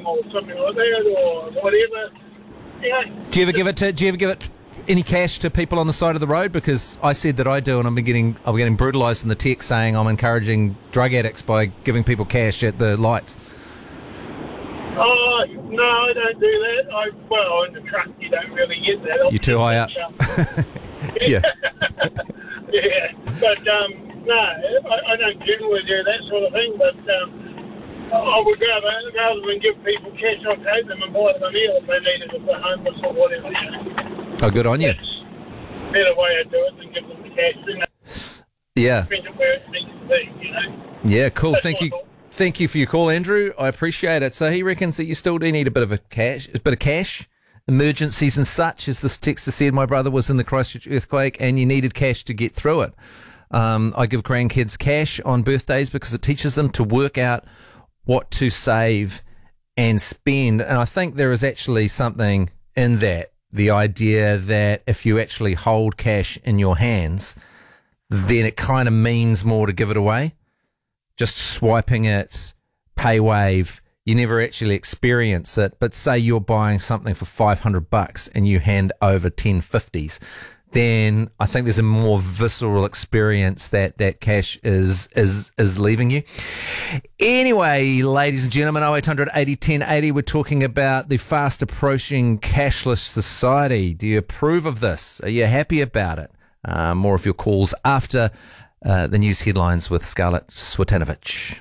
or something like that, or whatever. Do you ever give it any cash to people on the side of the road? Because I said that I do, and I'm getting brutalised in the text saying I'm encouraging drug addicts by giving people cash at the lights. Oh, no, I don't do that. Well, in the truck you don't really get that. You're too high up. Yeah. Yeah, but no, I don't generally do that sort of thing, but I would rather than give people cash, I'll take them and buy them a meal if they need it, if they're homeless or whatever. Oh, good on you. That's a better way to do it than give them the cash. Yeah. Spend it where it needs to be, Yeah, cool. That's Thank you. cool. Thank you for your call, Andrew. I appreciate it. So he reckons that you still do need a bit of cash, emergencies and such. As this texter said, my brother was in the Christchurch earthquake and you needed cash to get through it. I give grandkids cash on birthdays because it teaches them to work out what to save and spend. And I think there is actually something in that, the idea that if you actually hold cash in your hands, then it kind of means more to give it away. Just swiping it, pay wave, you never actually experience it. But say you're buying something for $500 and you hand over 10 50s, then I think there's a more visceral experience that cash is leaving you. Anyway, ladies and gentlemen, 0800 80 10 80, we're talking about the fast approaching cashless society. Do you approve of this? Are you happy about it? More of your calls after the news headlines with Scarlett Swetanovich.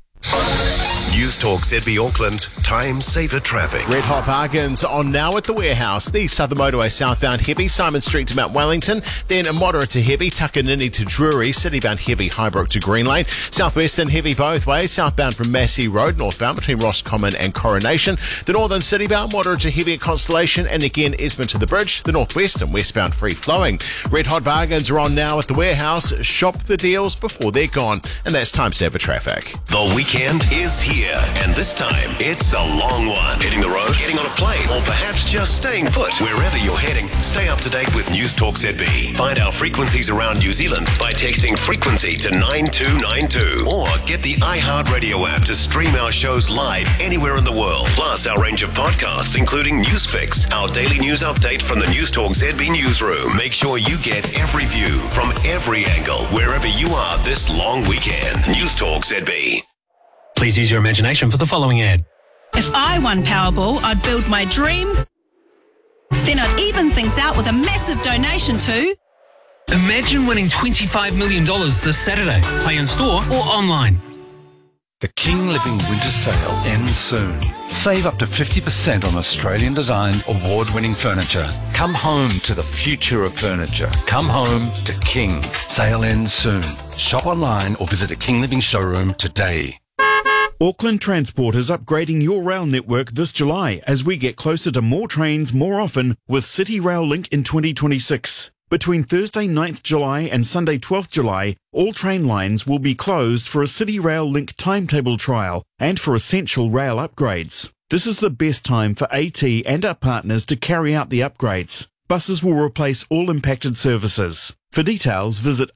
News Talk ZB Auckland, time saver traffic. Red hot bargains on now at the warehouse. The Southern Motorway southbound heavy, Simon Street to Mount Wellington. Then a moderate to heavy, Takanini to Drury. Citybound heavy, Highbrook to Green Lane. Southwestern heavy both ways, southbound from Massey Road, northbound between Roscommon and Coronation. The northern citybound, moderate to heavy at Constellation. And again, Esmond to the Bridge. The northwest and westbound free flowing. Red hot bargains are on now at the warehouse. Shop the deals before they're gone. And that's time saver traffic. The weekend is here, and this time it's a long one. Hitting the road, getting on a plane, or perhaps just staying put. Wherever you're heading, stay up to date with News Talk ZB. Find our frequencies around New Zealand by texting frequency to 9292, or get the iHeartRadio app to stream our shows live anywhere in the world. Plus our range of podcasts, including Newsfix, our daily news update from the News Talk ZB newsroom. Make sure you get every view from every angle, wherever you are this long weekend. News Talk ZB. Please use your imagination for the following ad. If I won Powerball, I'd build my dream. Then I'd even things out with a massive donation to... Imagine winning $25 million this Saturday. Play in store or online. The King Living Winter Sale ends soon. Save up to 50% on Australian-designed, award-winning furniture. Come home to the future of furniture. Come home to King. Sale ends soon. Shop online or visit a King Living showroom today. Auckland Transport is upgrading your rail network this July as we get closer to more trains more often with City Rail Link in 2026. Between Thursday 9th July and Sunday 12th July, all train lines will be closed for a City Rail Link timetable trial and for essential rail upgrades. This is the best time for AT and our partners to carry out the upgrades. Buses will replace all impacted services. For details, visit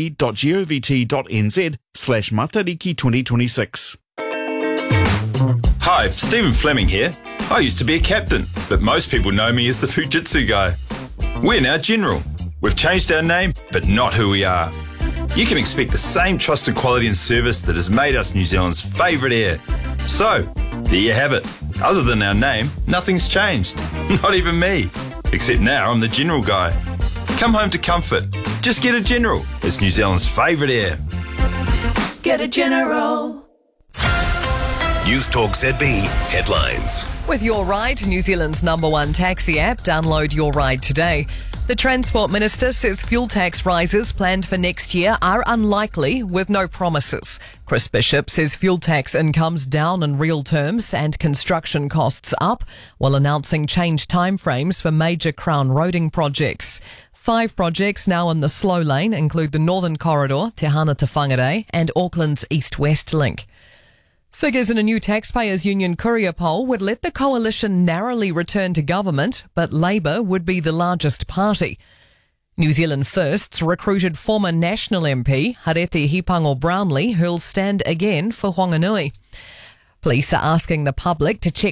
at.govt.nz/Matariki 2026. Hi, Stephen Fleming here. I used to be a captain, but most people know me as the Fujitsu guy. We're now General. We've changed our name, but not who we are. You can expect the same trusted quality and service that has made us New Zealand's favourite air. So, there you have it. Other than our name, nothing's changed. Not even me. Except now I'm the General guy. Come home to comfort. Just get a General. It's New Zealand's favourite air. Get a General. News Talk ZB headlines. With Your Ride, New Zealand's #1 taxi app, download Your Ride today. The Transport Minister says fuel tax rises planned for next year are unlikely, with no promises. Chris Bishop says fuel tax income's down in real terms and construction costs up, while announcing changed timeframes for major Crown roading projects. 5 projects now in the slow lane include the Northern Corridor, Te Hana to Whangarei, and Auckland's East-West link. Figures in a new Taxpayers Union courier poll would let the coalition narrowly return to government, but Labour would be the largest party. New Zealand Firsts recruited former National MP Harete Hipango Brownlee, who'll stand again for Whanganui. Police are asking the public to check